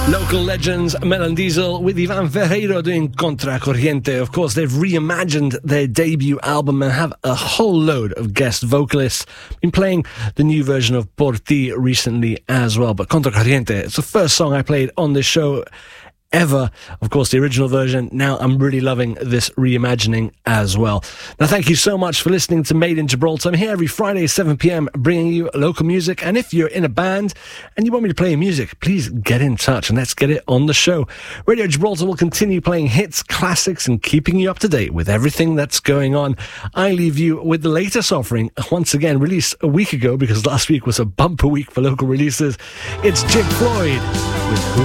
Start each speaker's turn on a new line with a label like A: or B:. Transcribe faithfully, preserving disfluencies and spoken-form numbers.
A: Local legends, Melon Diesel with Ivan Ferreiro doing Contracorriente. Of course, they've reimagined their debut album and have a whole load of guest vocalists. Been playing the new version of Por Ti recently as well. But Contracorriente, it's the first song I played on this show ever. Of course, the original version. Now I'm really loving this reimagining as well. Now, thank you so much for listening to Made in Gibraltar. I'm here every Friday, seven p.m, bringing you local music. And if you're in a band and you want me to play your music, please get in touch and let's get it on the show. Radio Gibraltar will continue playing hits, classics, and keeping you up to date with everything that's going on. I leave you with the latest offering, once again released a week ago because last week was a bumper week for local releases. It's Jig Floyd with Who